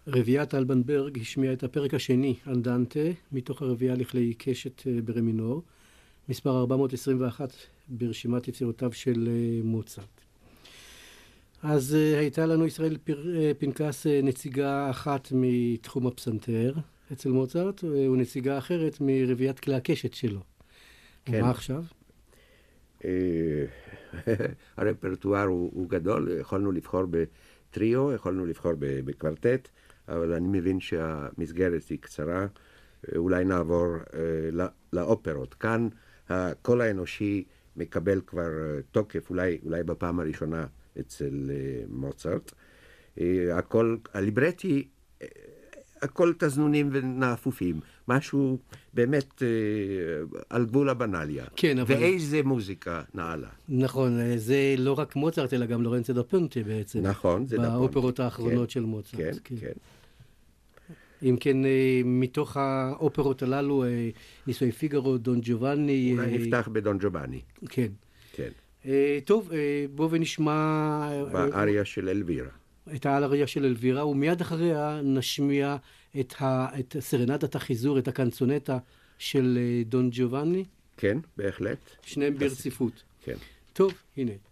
רביעיית אלבנברג השמיעה את הפרק השני, אנדנטה, מתוך הרביעייה לכלי קשת ברה מינור, מספר 421 ברשימת יצירותיו של מוצרט. אז הייתה לנו ישראל פנקס נציגה אחת מתחום הפסנתר אצל מוצרט, ונציגה אחרת מרביעיית כלי הקשת שלו. כן. ומה עכשיו? הרפרטואר הוא גדול, יכולנו לבחור בטריו, יכולנו לבחור בקוורטט, אבל אני מבין שהמסגרת היא קצרה, אולי נעבור לאופרות. כאן הקול האנושי מקבל כבר תוקף, אולי בפעם הראשונה אצל מוצרט. הליברטי, הכל תזנונים ונעפופים, משהו באמת על גבול הבנליה. כן, אבל... ואיזה מוזיקה נעלה. נכון, זה לא רק מוצרט, אלא גם לורנצו דה פונטה בעצם. נכון, זה דה פונטה. באופרות האחרונות כן, של מוצרט. כן, כן. כן. אם כן, מתוך האופרות הללו, נישואי פיגארו, דון ג'ובאני... אולי נפתח בדון ג'ובאני. כן. כן. טוב, בוא ונשמע... באריה של אלווירה. את האריה של אלווירה, ומיד אחריה נשמיע את סרנדת החיזור, את הקנצונטה של דון ג'ובאני. כן, בהחלט. שניהם ברציפות. כן. טוב, הנה.